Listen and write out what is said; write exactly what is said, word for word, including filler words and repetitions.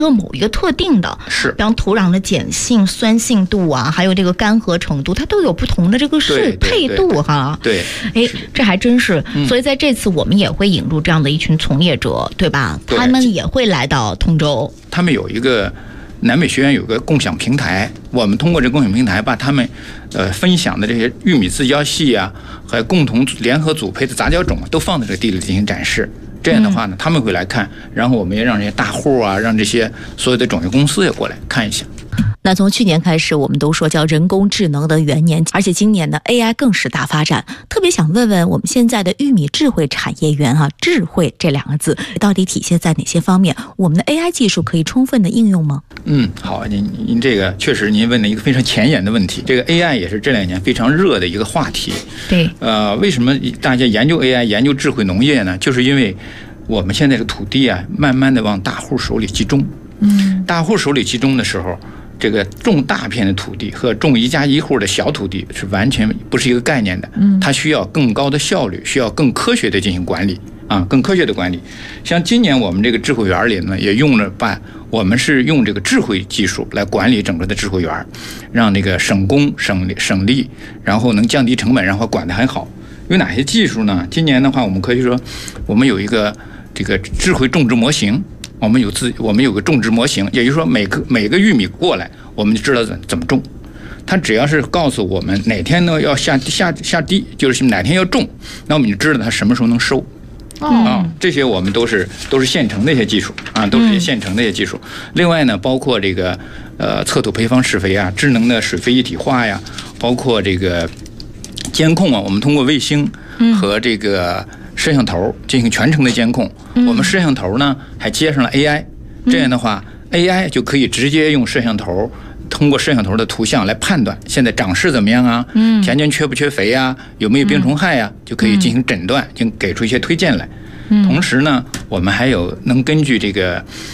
某一个特定的， 是， 比方土壤的碱性、酸性度啊，还有这个干涸程度，它都有不同的这个适配度哈。 对， 哎，这还真是。 嗯、 所以在这次我们也会引入这样的一群从业者，对吧？ 对， 他们也会来到通州。 他们有一个南北学院有个共享平台，我们通过这共享平台把他们呃分享的这些玉米自交系啊，还共同联合组配的杂交种都放在这个地里进行展示。这样的话呢，他们会来看，然后我们也让这些大户啊，让这些所有的种业公司也过来看一下。 那从去年开始，我们都说叫人工智能的元年，而且今年呢 A I 更是大发展。特别想问问我们现在的玉米智慧产业园哈、啊，智慧这两个字到底体现在哪些方面？我们的 A I 技术可以充分的应用吗？ 嗯，好，您您这个确实您问了一个非常前沿的问题。这个 A I 也是这两年非常热的一个话题。 对， 呃，为什么大家研究 A I、研究智慧农业呢？就是因为我们现在的土地啊，慢慢的往大户手里集中。 嗯， 大户手里集中的时候，这个种大片的土地和种一家一户的小土地是完全不是一个概念的。 嗯， 它需要更高的效率，需要更科学的进行管理啊，更科学的管理。像今年我们这个智慧园里呢，也用了把我们是用这个智慧技术来管理整个的智慧园，让那个省工省省力，然后能降低成本，然后管得很好。有哪些技术呢？今年的话，我们可以说，我们有一个这个智慧种植模型，我们有自我们有个种植模型，也就是说每个每个玉米过来，我们就知道怎怎么种。它只要是告诉我们哪天呢要下下下地，就是哪天要种，那我们就知道它什么时候能收。 哦、 啊，这些我们都是都是现成的一些技术啊，都是现成的一些技术。另外呢，包括这个呃测土配方施肥啊，智能的水肥一体化呀，包括这个监控啊，我们通过卫星和这个摄像头进行全程的监控。 嗯、 我们摄像头呢还接上了 A I， 这样的话、嗯、A I 就可以直接用摄像头。通过摄像头的图像来判断现在长势怎么样啊， 嗯， 田间缺不缺肥啊，有没有病虫害啊，就可以进行诊断，并给出一些推荐来。同时呢，我们还有能根据这个